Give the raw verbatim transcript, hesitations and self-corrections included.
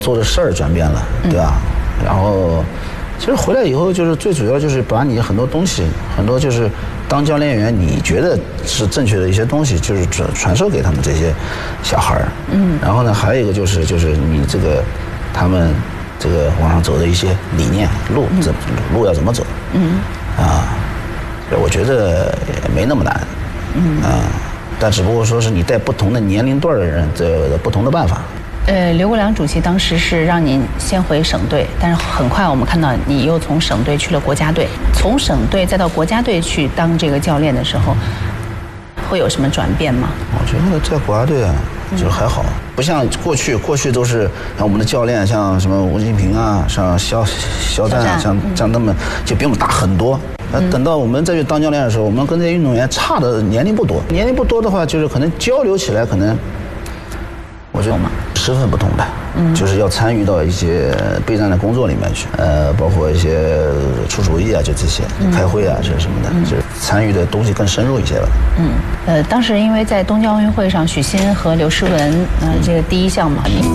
做的事儿转变了，对吧？嗯、然后，其实回来以后就是最主要就是把你很多东西，很多就是当教练员你觉得是正确的一些东西，就是传传授给他们这些小孩儿。嗯。然后呢，还有一个就是就是你这个他们这个往上走的一些理念、路怎路要怎么走。嗯。啊，我觉得也没那么难。嗯。啊，但只不过说是你带不同的年龄段的人，这不同的办法。 呃，刘国梁主席当时是让您先回省队，但是很快我们看到你又从省队去了国家队，从省队再到国家队去当这个教练的时候，会有什么转变吗？ 我觉得在国家队啊，就还好，嗯、不像过去，过去都是像我们的教练，像什么吴金平啊，像肖肖战啊，像像他们就比我们大很多。那、嗯、等到我们再去当教练的时候，我们跟这些运动员差的年龄不多，年龄不多的话，就是可能交流起来可能。我觉得身份不同的，嗯，就是要参与到一些备战的工作里面去，呃，包括一些出主意啊，就这些，嗯、开会啊，这什么的，嗯、就是参与的东西更深入一些吧。 嗯，呃，当时因为在东京奥运会上，许昕和刘诗雯，呃，这个第一项嘛。